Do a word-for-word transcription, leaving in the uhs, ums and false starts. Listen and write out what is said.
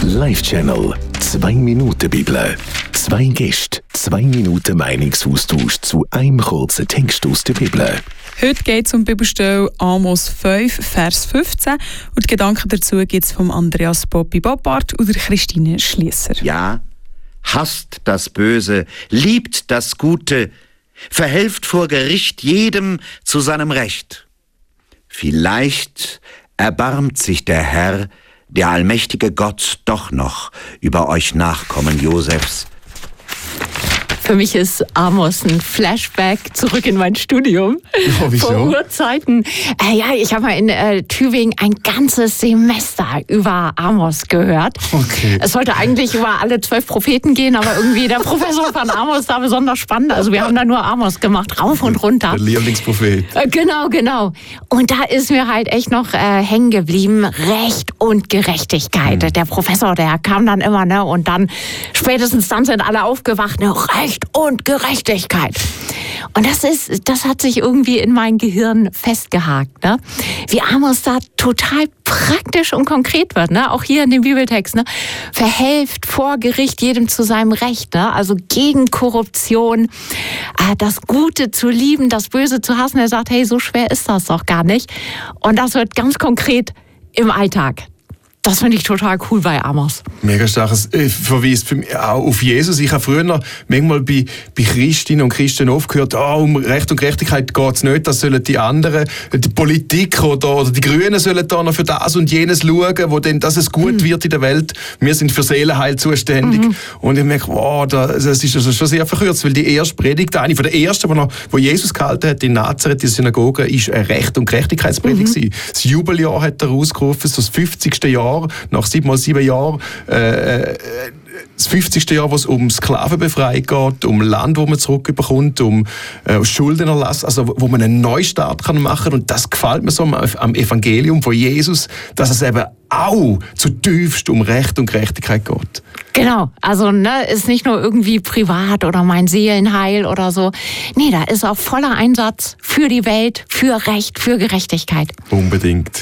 Live-Channel. Zwei Minuten Bibel. Zwei Gäste, zwei Minuten Meinungsaustausch zu einem kurzen Text aus der Bibel. Heute geht es um die Bibelstelle Amos fünf, Vers fünfzehn. Und die Gedanken dazu gibt es von Andreas Bobby Boppard und Christine Schliesser. Ja, hasst das Böse, liebt das Gute, verhelft vor Gericht jedem zu seinem Recht. Vielleicht erbarmt sich der Herr, der allmächtige Gott, doch noch über euch Nachkommen Josefs. Für mich ist Amos ein Flashback zurück in mein Studium. Oh, wieso? Vor Urzeiten. Äh, ja, ich habe mal in äh, Tübingen ein ganzes Semester über Amos gehört. Okay. Es sollte eigentlich über alle zwölf Propheten gehen, aber irgendwie der Professor von Amos war besonders spannend. Also wir haben da nur Amos gemacht, rauf und runter. Der Lieblingsprophet. Äh, genau, genau. Und da ist mir halt echt noch äh, hängen geblieben, Recht und Gerechtigkeit. Mhm. Der Professor, der kam dann immer, ne, und dann spätestens dann sind alle aufgewacht, ne, Recht und Gerechtigkeit. Und das ist, das hat sich irgendwie in mein Gehirn festgehakt, ne? Wie Amos da total praktisch und konkret wird, ne? Auch hier in dem Bibeltext, ne? Verhelft vor Gericht jedem zu seinem Recht, ne? Also gegen Korruption, äh, das Gute zu lieben, das Böse zu hassen. Er sagt, hey, so schwer ist das doch gar nicht. Und das wird ganz konkret im Alltag. Das finde ich total cool bei Amos. Mega starkes äh, verweist für mich auch auf Jesus. Ich habe früher noch manchmal bei, bei Christinnen und Christen oft gehört, oh, um Recht und Gerechtigkeit geht es nicht, das sollen die anderen, die Politik oder, oder die Grünen sollen da noch für das und jenes schauen, wo denn, dass es gut mhm. wird in der Welt. Wir sind für Seelenheil zuständig. Mhm. Und ich merke, wow, das ist also schon sehr verkürzt, weil die erste Predigt, eine von der ersten, die wo Jesus gehalten hat in Nazareth, die Synagoge, ist eine Recht- und Gerechtigkeitspredigt mhm. Das Jubeljahr hat er ausgerufen, so das fünfzigste Jahr, nach sieben mal sieben Jahren, äh, das fünfzigste Jahr, wo es um Sklavenbefreiung geht, um Land, wo man zurückbekommt, um äh, Schuldenerlass, also wo man einen Neustart kann machen. Und das gefällt mir so am, am Evangelium von Jesus, dass es eben auch zutiefst um Recht und Gerechtigkeit geht. Genau, also ne, ist nicht nur irgendwie privat oder mein Seelenheil oder so. Nee, da ist auch voller Einsatz für die Welt, für Recht, für Gerechtigkeit. Unbedingt.